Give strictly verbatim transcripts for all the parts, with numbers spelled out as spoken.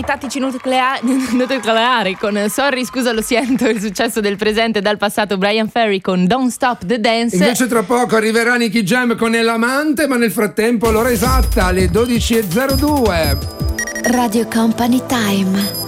tattici nucleari, nucleari con Sorry scusa lo sento, il successo del presente dal passato Brian Ferry con Don't Stop the Dance. Invece tra poco arriverà Nicky Jam con L'amante, ma nel frattempo l'ora esatta alle dodici e zero due. Radio Company Time.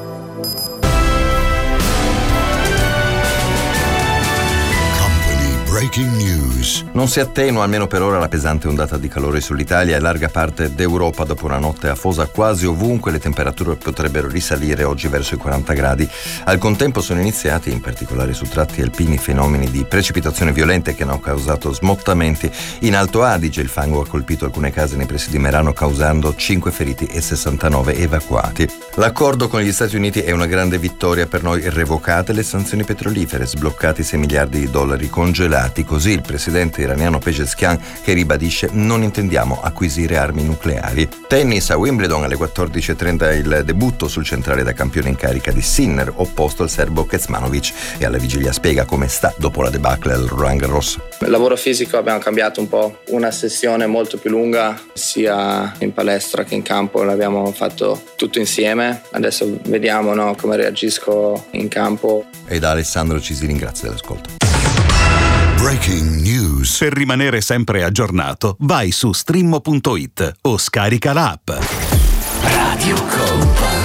Breaking news. Non si attenua almeno per ora la pesante ondata di calore sull'Italia e larga parte d'Europa. Dopo una notte afosa quasi ovunque, le temperature potrebbero risalire oggi verso i quaranta gradi. Al contempo sono iniziati, in particolare su tratti alpini, fenomeni di precipitazione violente che hanno causato smottamenti. In Alto Adige il fango ha colpito alcune case nei pressi di Merano, causando cinque feriti e sessantanove evacuati. L'accordo con gli Stati Uniti è una grande vittoria per noi. Revocate le sanzioni petrolifere, sbloccati sei miliardi di dollari congelati. Così il presidente iraniano Pezeshkian, che ribadisce: non intendiamo acquisire armi nucleari. Tennis a Wimbledon alle quattordici e trenta il debutto sul centrale da campione in carica di Sinner, opposto al serbo Kecmanovic, e alla vigilia spiega come sta dopo la debacle al Roland Garros. Il lavoro fisico abbiamo cambiato un po', una sessione molto più lunga sia in palestra che in campo, l'abbiamo fatto tutto insieme. Adesso vediamo, no, come reagisco in campo. E da Alessandro Cisi ringrazio dell'ascolto. Breaking news. Per rimanere sempre aggiornato, vai su stream punto it o scarica l'app. Radio Company.